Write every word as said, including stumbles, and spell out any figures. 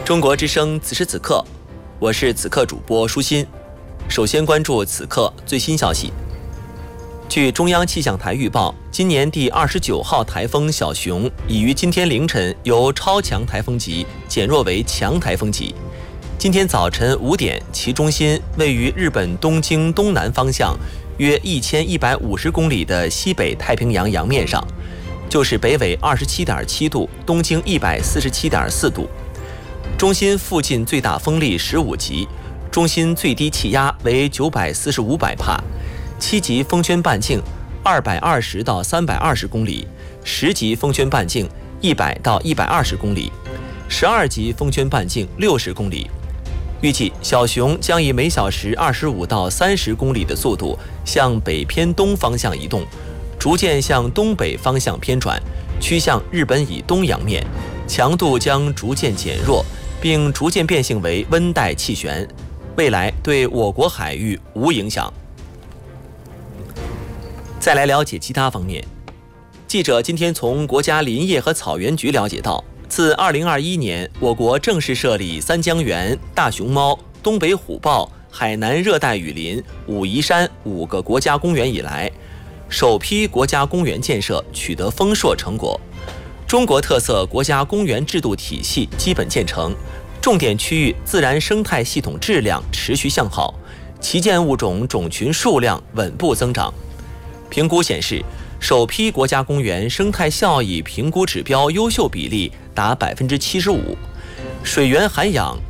中国之声此时此刻，我是此刻主播舒心。首先关注此刻最新消息。据中央气象台预报，今年第二十九号台风小熊已于今天凌晨由超强台风级减弱为强台风级。今天早晨五点，其中心位于日本东京东南方向约一千一百五十公里的西北太平洋洋面上，就是北纬二十七点七度，东经一百四十七点四度。中心附近最大风力十五级，中心最低气压为九百四十五百帕，七级风圈半径二百二十到三百二十公里，十级风圈半径一百到一百二十公里，十二级风圈半径六十公里。预计小熊将以每小时二十五到三十公里的速度向北偏东方向移动，逐渐向东北方向偏转，趋向日本以东洋面，强度将逐渐减弱，并逐渐变性为温带气旋，未来对我国海域无影响。再来了解其他方面。记者今天从国家林业和草原局了解到，自二零二一年我国正式设立三江源、大熊猫、东北虎豹、海南热带雨林、武夷山五个国家公园以来，首批国家公园建设取得丰硕成果，中国特色国家公园制度体系基本建成，重点区域自然生态系统质量持续向好，旗舰物种种群数量稳步增长。评估显示，首批国家公园生态效益评估指标优秀比例达百分之七十五，水源涵养